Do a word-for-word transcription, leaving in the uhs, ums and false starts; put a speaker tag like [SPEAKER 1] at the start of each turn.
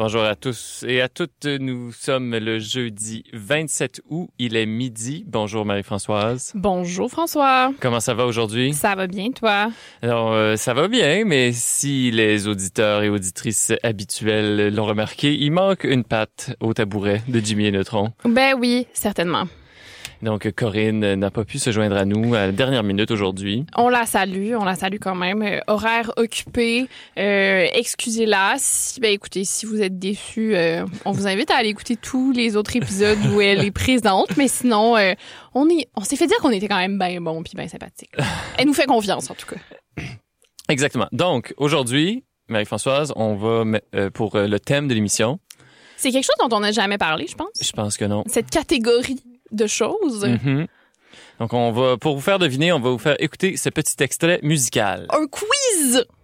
[SPEAKER 1] Bonjour à tous et à toutes. Nous sommes le jeudi vingt-sept août. Il est midi. Bonjour Marie-Françoise.
[SPEAKER 2] Bonjour François.
[SPEAKER 1] Comment ça va aujourd'hui?
[SPEAKER 2] Ça va bien, toi?
[SPEAKER 1] Alors, euh, ça va bien, mais si les auditeurs et auditrices habituels l'ont remarqué, il manque une patte au tabouret de Jimmy et Neutron.
[SPEAKER 2] Ben oui, certainement.
[SPEAKER 1] Donc, Corinne n'a pas pu se joindre à nous à la dernière minute aujourd'hui.
[SPEAKER 2] On la salue, on la salue quand même. Euh, horaire occupé, euh, excusez-la. Si, ben écoutez, si vous êtes déçus, euh, on vous invite à aller écouter tous les autres épisodes où elle est présente. Mais sinon, euh, on est, on s'est fait dire qu'on était quand même bien bon puis bien sympathique. Elle nous fait confiance, en tout cas.
[SPEAKER 1] Exactement. Donc, aujourd'hui, Marie-Françoise, on va, euh, pour le thème de l'émission.
[SPEAKER 2] C'est quelque chose dont on n'a jamais parlé, je pense.
[SPEAKER 1] Je pense que non.
[SPEAKER 2] Cette catégorie de choses.
[SPEAKER 1] Mm-hmm. Donc, on va, pour vous faire deviner, on va vous faire écouter ce petit extrait musical.
[SPEAKER 2] Un quiz!